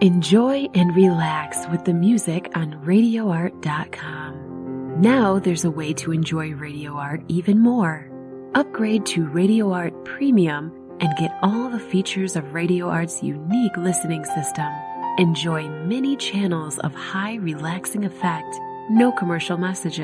Enjoy and relax with the music on RadioArt.com. Now there's a way to enjoy Radio Art even more. Upgrade to Radio Art Premium and get all the features of Radio Art's unique listening system. Enjoy many channels of high relaxing effect, no commercial messages.